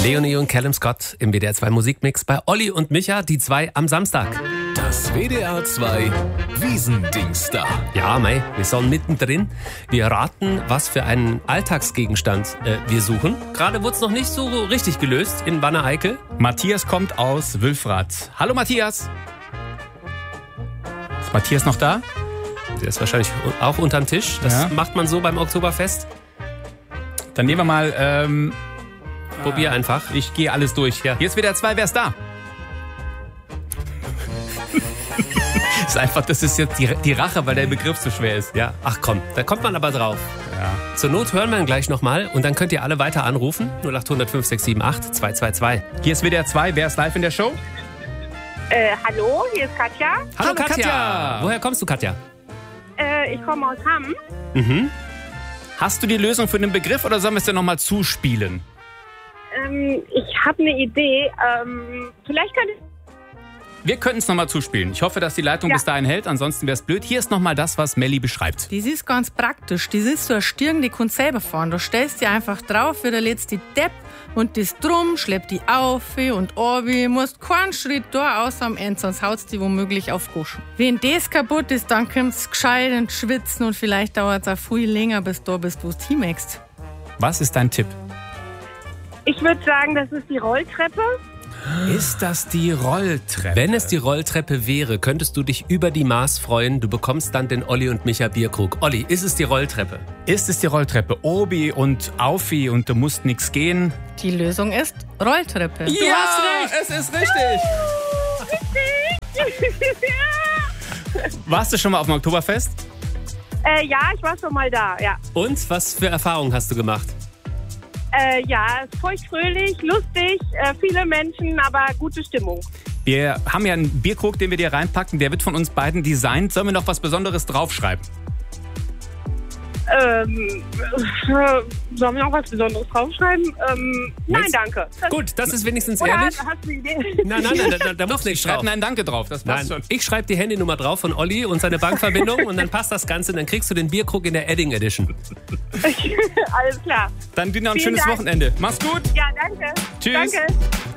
Leonie und Callum Scott im WDR 2 Musikmix bei Olli und Micha, die 2 am Samstag. Das WDR 2 Wiesendingsda. Ja, mei, wir sind mittendrin. Wir raten, was für einen Alltagsgegenstand wir suchen. Gerade wurde es noch nicht so richtig gelöst in Wanne-Eickel. Matthias kommt aus Wülfrath. Hallo Matthias. Ist Matthias noch da? Der ist wahrscheinlich auch unterm Tisch. Das macht man so beim Oktoberfest. Dann nehmen wir mal... Probier einfach. Ich gehe alles durch. Ja. Hier ist WDR 2, wer ist da? Ist einfach, das ist jetzt die Rache, weil der Begriff so schwer ist. Ja, ach komm, da kommt man aber drauf. Ja. Zur Not hören wir ihn gleich nochmal und dann könnt ihr alle weiter anrufen. 0800 5678 222. Hier ist WDR 2, wer ist live in der Show? Hallo, hier ist Katja. Hallo Katja. Woher kommst du, Katja? Ich komme aus Hamm. Mhm. Hast du die Lösung für den Begriff oder sollen wir es dir nochmal zuspielen? Ich habe eine Idee. Vielleicht kann ich... Wir könnten es nochmal zuspielen. Ich hoffe, dass die Leitung bis dahin hält. Ansonsten wäre es blöd. Hier ist nochmal das, was Melli beschreibt. Das ist ganz praktisch. Das ist so eine Stirn, die kannst selber fahren. Du stellst die einfach drauf, wieder lädst die Depp und das drum, schleppt die auf und runter. Musst keinen Schritt da außer am Ende, sonst haut's die womöglich auf Goschen. Wenn das kaputt ist, dann kommt's gescheit und schwitzen und vielleicht dauert es auch viel länger, bis du es hinmachst. Was ist dein Tipp? Ich würde sagen, das ist die Rolltreppe. Ist das die Rolltreppe? Wenn es die Rolltreppe wäre, könntest du dich über die Maß freuen. Du bekommst dann den Olli und Micha Bierkrug. Olli, ist es die Rolltreppe? Ist es die Rolltreppe? Obi und Aufi und du musst nichts gehen? Die Lösung ist Rolltreppe. Du hast recht! Es ist richtig! Warst du schon mal auf dem Oktoberfest? Ja, ich war schon mal da, ja. Und was für Erfahrungen hast du gemacht? Ja, feuchtfröhlich, lustig, viele Menschen, aber gute Stimmung. Wir haben ja einen Bierkrug, den wir dir reinpacken. Der wird von uns beiden designt. Sollen wir noch was Besonderes draufschreiben? Sollen wir noch was Besonderes draufschreiben? Nein, danke. Gut, das ist wenigstens Oder ehrlich. hast du eine Idee? Nein, da muss nichts Schreib drauf. Nein, danke drauf. Das passt Nein, schon. ich schreibe die Handynummer drauf von Olli und seine Bankverbindung und dann passt das Ganze. Dann kriegst du den Bierkrug in der Edding Edition. Alles klar. Dann dir noch ein Vielen schönes Dank. Wochenende. Mach's gut. Ja, danke. Tschüss. Danke.